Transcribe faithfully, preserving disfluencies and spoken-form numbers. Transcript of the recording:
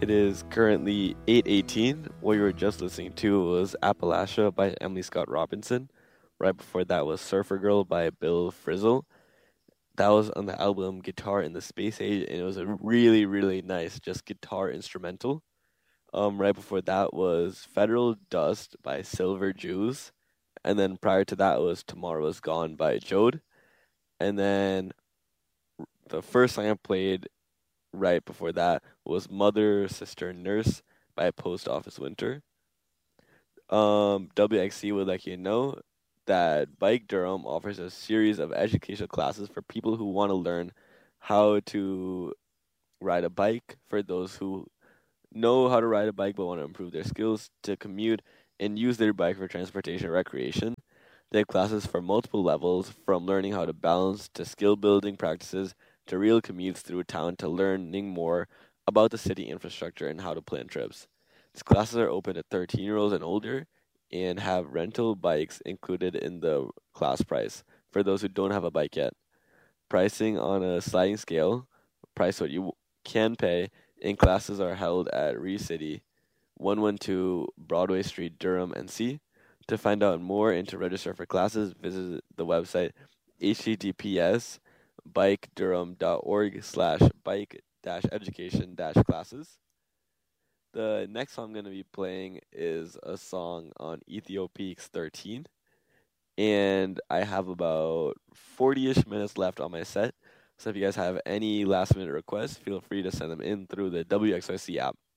It is currently eight eighteen. What you were just listening to was Appalachia by Emily Scott Robinson. Right before that was Surfer Girl by Bill Frisell. That was on the album Guitar in the Space Age, and it was a really, really nice just guitar instrumental. Um, right before that was Federal Dust by Silver Jews. And then prior to that was Tomorrow Is Gone by Jode. And then the first song I played right before that was Mother, Sister, Nurse by Post Office Winter. Um, W X C would like you to know that Bike Durham offers a series of educational classes for people who want to learn how to ride a bike, for those who know how to ride a bike but want to improve their skills to commute and use their bike for transportation and recreation. They have classes for multiple levels, from learning how to balance to skill building practices to real commutes through town to learning more about the city infrastructure and how to plan trips. These classes are open to thirteen year olds and older and have rental bikes included in the class price for those who don't have a bike yet. Pricing on a sliding scale, price what you can pay, and classes are held at Ree City, one twelve Broadway Street, Durham, N C. To find out more and to register for classes, visit the website https bikedurham.org slash bike dash education dash classes. The next song I'm going to be playing is a song on Ethiopics thirteen, and I have about forty-ish minutes left on my set. So if you guys have any last minute requests, feel free to send them in through the W X Y C app.